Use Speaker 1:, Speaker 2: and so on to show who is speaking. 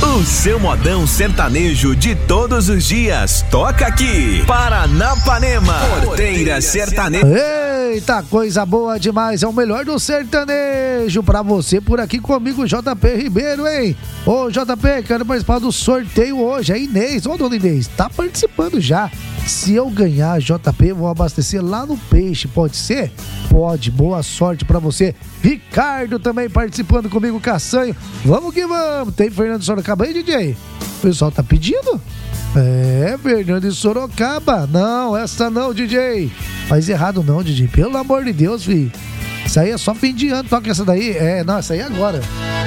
Speaker 1: O seu modão sertanejo de todos os dias toca aqui. Paranapanema, Porteira Sertaneja.
Speaker 2: Eita, coisa boa demais, é o melhor do sertanejo pra você por aqui comigo, JP Ribeiro, hein? Ô JP, quero participar do sorteio hoje, a Inês, ô dona Inês, tá participando já. Se eu ganhar, JP, vou abastecer lá no Peixe, pode ser? Pode, boa sorte pra você. Ricardo também participando comigo, Caçanho. Vamos que vamos, tem Fernando Sorocaba aí, DJ? O pessoal tá pedindo? É, Fernando de Sorocaba. Não, essa não, DJ. Faz errado não, DJ. Pelo amor de Deus, filho. Isso aí é só fim de ano. Toca essa daí. É, não, essa aí é agora.